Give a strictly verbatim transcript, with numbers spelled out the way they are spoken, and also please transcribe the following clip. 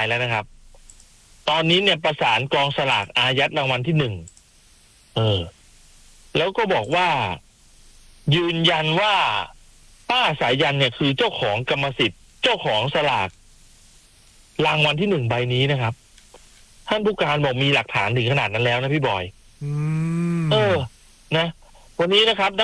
แล้วนะครับตอนนี้เนี่ยประสานกองสลากอายัดรางวัลที่หนึ่งเออแล้วก็บอกว่ายืนยันว่าป้าสายันเนี่ยคือเจ้าของกรรมสิทธิ์เจ้าของสลากรางวัลที่หนึ่งใบนี้นะครับท่านผู้การบอกมีหลักฐานถึงขนาดนั้นแล้วนะพี่บอยอืมเออนะวันนี้นะครับ